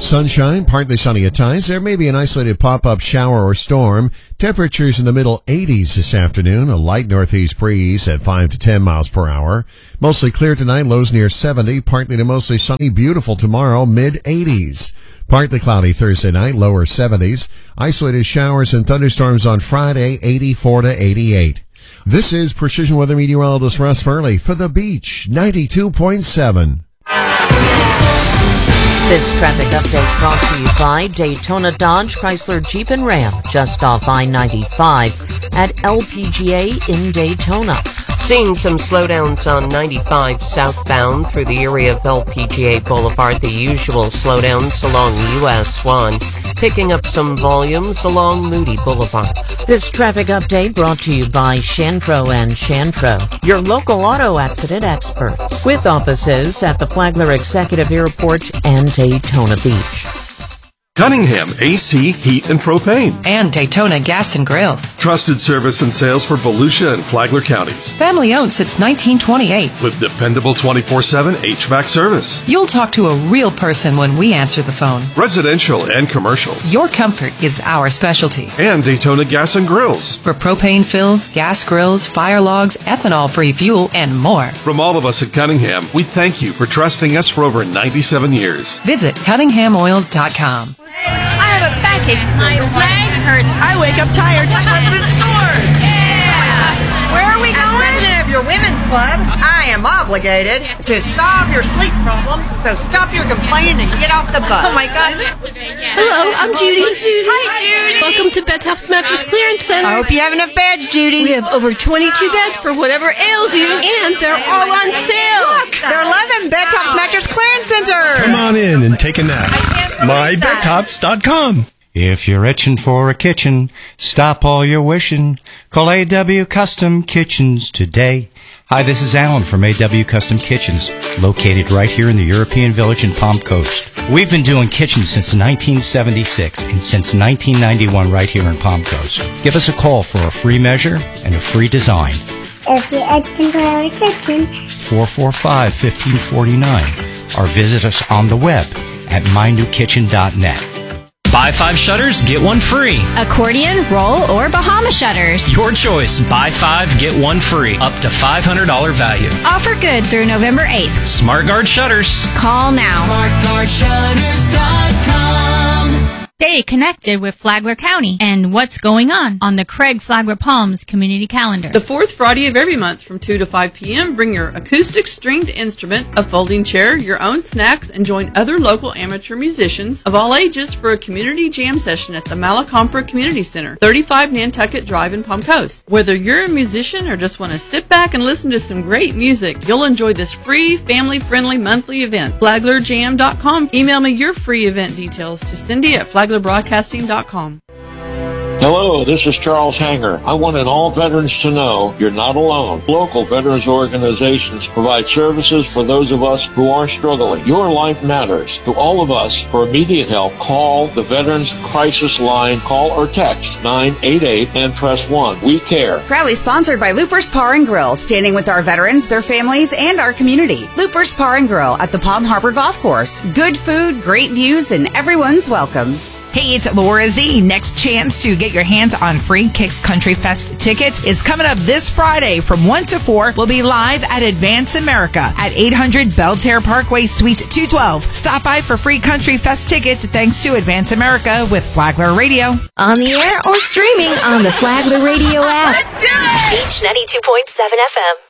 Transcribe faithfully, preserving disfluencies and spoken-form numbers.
sunshine, partly sunny at times. There may be an isolated pop-up shower or storm. Temperatures in the middle eighties this afternoon. A light northeast breeze at five to ten miles per hour. Mostly clear tonight, lows near seventy. Partly to mostly sunny, beautiful tomorrow, mid eighties. Partly cloudy Thursday night, lower seventies. Isolated showers and thunderstorms on Friday, eighty-four to eighty-eight. This is Precision Weather Meteorologist Russ Burley for The Beach, ninety-two point seven. This traffic update brought to you by Daytona Dodge Chrysler Jeep and Ram, just off I ninety-five at L P G A in Daytona. Seeing some slowdowns on ninety-five southbound through the area of L P G A Boulevard, the usual slowdowns along U S one. Picking up some volumes along Moody Boulevard. This traffic update brought to you by Shantro and Shantro, your local auto accident experts, with offices at the Flagler Executive Airport and Daytona Beach. Cunningham A C, Heat, and Propane. And Daytona Gas and Grills. Trusted service and sales for Volusia and Flagler counties. Family owned since nineteen twenty-eight. With dependable twenty-four seven H V A C service. You'll talk to a real person when we answer the phone. Residential and commercial. Your comfort is our specialty. And Daytona Gas and Grills. For propane fills, gas grills, fire logs, ethanol-free fuel, and more. From all of us at Cunningham, we thank you for trusting us for over ninety-seven years. Visit cunningham oil dot com. I have a backache. My leg hurts. I wake up tired. My husband snores. Yeah. Where are we As going? president of your women's club, I am obligated to solve your sleep problems. So stop your complaining and get off the bus. Oh my God. Hello, I'm Judy. Judy. Hi, Judy. Welcome to Bed Tops Mattress Clearance Center. I hope you have enough beds, Judy. We have over twenty-two beds for whatever ails you, and they're all on sale. Look, they're eleven Bed Tops Mattress Clearance Center. Come on in and take a nap. my bed tops dot com. If you're itching for a kitchen, stop all your wishing. Call A W Custom Kitchens today. Hi, this is Alan from A W Custom Kitchens, located right here in the European Village in Palm Coast. We've been doing kitchens since nineteen seventy-six and since nineteen ninety-one right here in Palm Coast. Give us a call for a free measure and a free design. If you're itching for a kitchen, four four five, one five four nine, or visit us on the web at my new kitchen dot net. Buy five shutters, get one free. Accordion, roll, or Bahama shutters. Your choice. Buy five, get one free. Up to five hundred dollars value. Offer good through November eighth. SmartGuard Shutters. Call now. smart guard shutters dot com. Stay connected with Flagler County and what's going on on the Craig Flagler Palms community calendar. The fourth Friday of every month from two to five p.m., bring your acoustic stringed instrument, a folding chair, your own snacks, and join other local amateur musicians of all ages for a community jam session at the Malacompra Community Center, thirty-five Nantucket Drive in Palm Coast. Whether you're a musician or just want to sit back and listen to some great music, you'll enjoy this free, family-friendly monthly event. Flagler Jam dot com. Email me your free event details to Cindy at Flagler Broadcasting dot com. Hello, this is Charles Hanger. I wanted all veterans to know you're not alone. Local veterans organizations provide services for those of us who are struggling. Your life matters. To all of us, for immediate help, call the Veterans Crisis Line. Call or text nine eight eight and press one. We care. Proudly sponsored by Loopers Bar and Grill, standing with our veterans, their families, and our community. Loopers Bar and Grill at the Palm Harbor Golf Course. Good food, great views, and everyone's welcome. Hey, it's Laura Z. Next chance to get your hands on free Kicks Country Fest tickets is coming up this Friday from one to four. We'll be live at Advance America at eight hundred Belterre Parkway, Suite two twelve. Stop by for free Country Fest tickets thanks to Advance America with Flagler Radio. On the air or streaming on the Flagler Radio app. Let's do it! Beach ninety-two point seven F M.